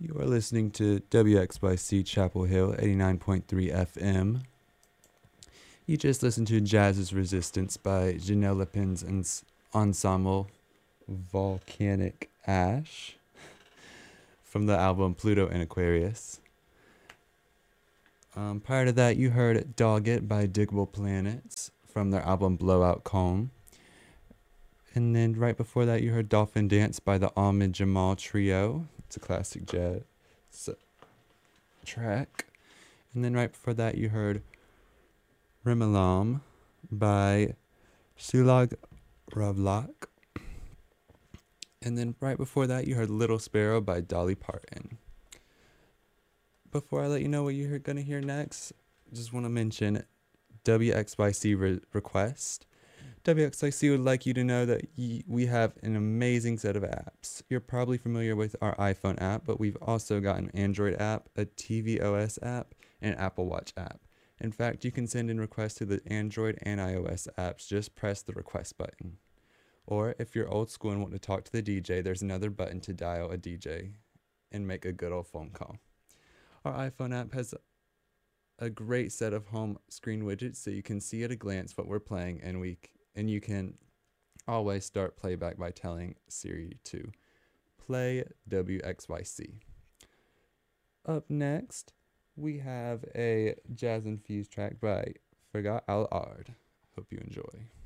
You are listening to WXYC Chapel Hill 89.3 FM. You just listened to Jazz's Resistance by Janelle Lepin's ensemble Volcanic Ash from the album Pluto and Aquarius. Prior to that, you heard Dog It by Diggable Planets from their album Blowout Calm. And then right before that, you heard Dolphin Dance by the Ahmed Jamal Trio. It's a classic jazz track. And then right before that, you heard Rimalam by Sulag Ravlak. And then right before that, you heard Little Sparrow by Dolly Parton. Before I let you know what you're going to hear next, just want to mention WXYC request. WXYC would like you to know that we have an amazing set of apps. You're probably familiar with our iPhone app, but we've also got an Android app, a tvOS app, and an Apple Watch app. In fact, you can send in requests to the Android and iOS apps. Just press the request button. Or if you're old school and want to talk to the DJ, there's another button to dial a DJ and make a good old phone call. Our iPhone app has a great set of home screen widgets so you can see at a glance what we're playing, and you can always start playback by telling Siri to play WXYC. Up next, we have a jazz infused track by Fergat Al Ard. Hope you enjoy.